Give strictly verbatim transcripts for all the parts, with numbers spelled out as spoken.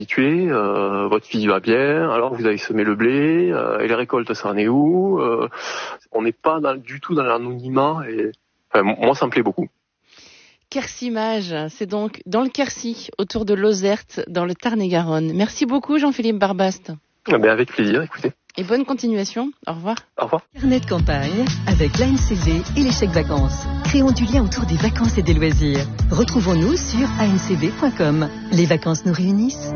habitué, euh, votre fille va bien, alors vous avez semé le blé, euh, et les récoltes, ça en est où euh, On n'est pas dans, du tout dans l'anonymat, et enfin, moi, ça me plaît beaucoup. Quercy-Mage, c'est donc dans le Quercy, autour de Lozerte, dans le Tarn-et-Garonne. Merci beaucoup Jean-Philippe Barbaste. Eh bien, avec plaisir, écoutez. Et bonne continuation. Au revoir. Au revoir. Carnet de campagne avec l'A N C V et les chèques vacances. Créons du lien autour des vacances et des loisirs. Retrouvons-nous sur a n c v point com. Les vacances nous réunissent.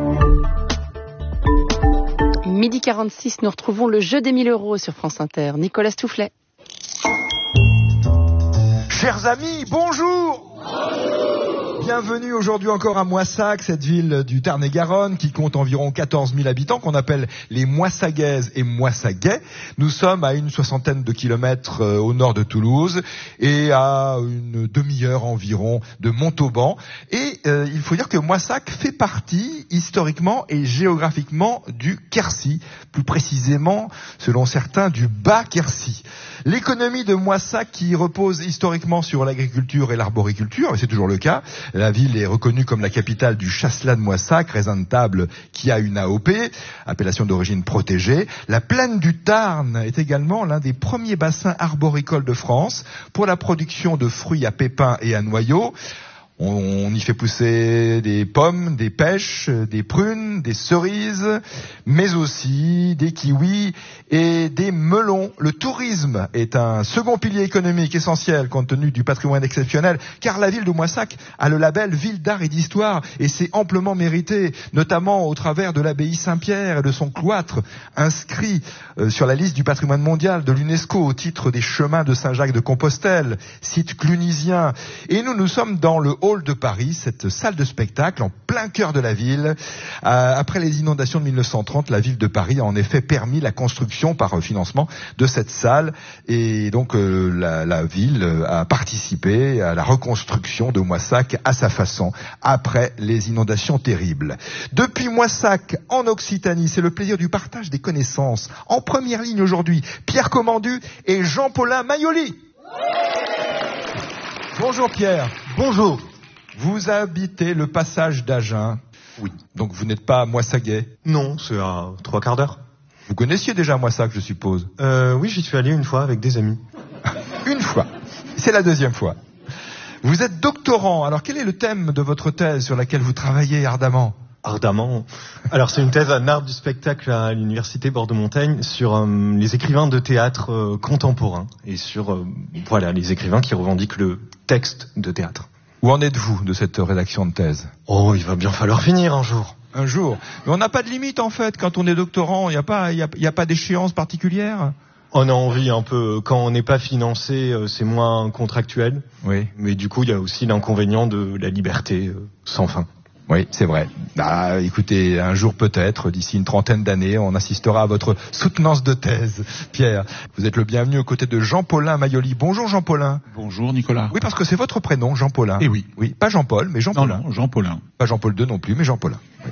Midi quarante-six, nous retrouvons le jeu des mille euros sur France Inter. Nicolas Stoufflet. Chers amis, bonjour. Bienvenue aujourd'hui encore à Moissac, cette ville du Tarn-et-Garonne qui compte environ quatorze mille habitants qu'on appelle les Moissagaises et Moissagais. Nous sommes à une soixantaine de kilomètres au nord de Toulouse et à une demi-heure environ de Montauban. Et euh, il faut dire que Moissac fait partie historiquement et géographiquement du Quercy, plus précisément selon certains du bas Quercy. L'économie de Moissac qui repose historiquement sur l'agriculture et l'arboriculture, et c'est toujours le cas. La ville est reconnue comme la capitale du chasselas de Moissac, raisin de table qui a une A O P, appellation d'origine protégée. La plaine du Tarn est également l'un des premiers bassins arboricoles de France pour la production de fruits à pépins et à noyaux. On y fait pousser des pommes, des pêches, des prunes, des cerises, mais aussi des kiwis et des melons. Le tourisme est un second pilier économique essentiel compte tenu du patrimoine exceptionnel, car la ville de Moissac a le label Ville d'art et d'histoire et c'est amplement mérité, notamment au travers de l'abbaye Saint-Pierre et de son cloître, inscrit euh, sur la liste du patrimoine mondial de l'UNESCO au titre des chemins de Saint-Jacques de Compostelle, site clunisien. Et nous, nous sommes dans le hall de Paris, cette salle de spectacle en plein cœur de la ville. Euh, après les inondations de mille neuf cent trente, la ville de Paris a en effet permis la construction par financement de cette salle et donc euh, la, la ville a participé à la reconstruction de Moissac à sa façon après les inondations terribles. Depuis Moissac en Occitanie, c'est le plaisir du partage des connaissances. En première ligne aujourd'hui, Pierre Commandu et Jean-Paulin Maioli. Bonjour Pierre. Bonjour. Vous habitez le passage d'Agen. Oui. Donc vous n'êtes pas Moissagais? Non, c'est à trois quarts d'heure. Vous connaissiez déjà Moissac, je suppose? Euh, oui, j'y suis allé une fois avec des amis. Une fois. C'est la deuxième fois. Vous êtes doctorant. Alors quel est le thème de votre thèse sur laquelle vous travaillez ardemment? Ardemment. Alors c'est une thèse en art du spectacle à l'université Bordeaux-Montaigne sur euh, les écrivains de théâtre euh, contemporains et sur euh, voilà les écrivains qui revendiquent le texte de théâtre. Où en êtes-vous de cette rédaction de thèse? Oh, il va bien falloir finir un jour. Un jour. Mais on n'a pas de limite en fait. Quand on est doctorant, il n'y a pas, il y a, il y a pas d'échéance particulière? On a envie un peu, quand on n'est pas financé, c'est moins contractuel. Oui. Mais du coup, il y a aussi l'inconvénient de la liberté sans fin. Oui, c'est vrai. Ah, écoutez, un jour peut-être, d'ici une trentaine d'années, on assistera à votre soutenance de thèse. Pierre, vous êtes le bienvenu aux côtés de Jean-Paulin Maioli. Bonjour Jean-Paulin. Bonjour Nicolas. Oui, parce que c'est votre prénom, Jean-Paulin. Eh oui. Oui, pas Jean-Paul, mais Jean-Paulin. Non, non, Jean-Paulin. Pas Jean-Paul deux non plus, mais Jean-Paulin. Oui.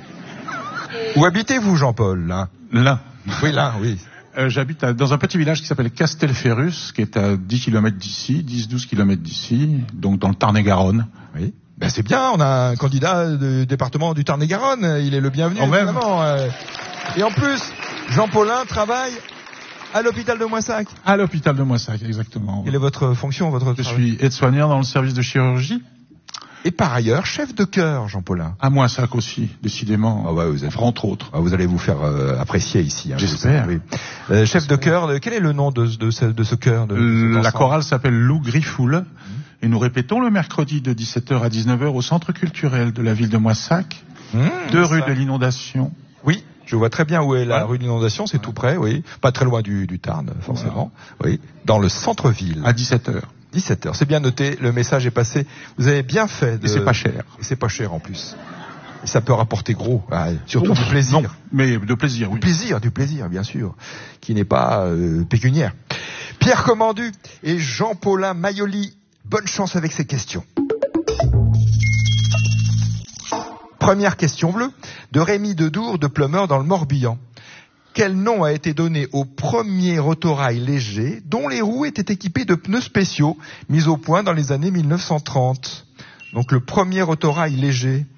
Où habitez-vous, Jean-Paul? Là. Là. Oui, là, oui. Euh, j'habite à, dans un petit village qui s'appelle Castelferrus, qui est à dix kilomètres d'ici, dix douze kilomètres d'ici, donc dans le Tarn-et-Garonne. Oui. Ben c'est bien, on a un candidat du département du Tarn-et-Garonne, il est le bienvenu. En même. Euh. Et en plus, Jean-Paulin travaille à l'hôpital de Moissac. À l'hôpital de Moissac, exactement. Quelle est votre fonction, votre Je travail? suis aide-soignant dans le service de chirurgie. Et par ailleurs, chef de chœur, Jean-Paulin. À Moissac aussi, décidément. Ah ouais, vous êtes... Enfin, entre autres. Ah, vous allez vous faire euh, apprécier ici. Hein, J'espère. Oui. Euh, chef de chœur, quel est le nom de, de, ce, de ce chœur de, de La chorale s'appelle Lou Griffoul. Mmh. Et nous répétons le mercredi de dix-sept heures à dix-neuf heures au centre culturel de la ville de Moissac, mmh, deux rue de l'Inondation. Oui, je vois très bien où est la ouais. rue de l'Inondation, c'est ouais. tout près, oui. Pas très loin du, du Tarn, forcément. Voilà. Oui, dans le centre-ville. À dix-sept heures. dix-sept heures, c'est bien noté, le message est passé. Vous avez bien fait. De... Et c'est pas cher. Et c'est pas cher en plus. Et ça peut rapporter gros, ah, surtout Ouf, du plaisir. Non, mais de plaisir, oui. Du plaisir, du plaisir, bien sûr, qui n'est pas euh, pécuniaire. Pierre Commandu et Jean-Paulin Maioli. Bonne chance avec ces questions. Première question bleue de Rémi Dedour de Plumeur dans le Morbihan. Quel nom a été donné au premier autorail léger dont les roues étaient équipées de pneus spéciaux mis au point dans les années mille neuf cent trente? Donc le premier autorail léger.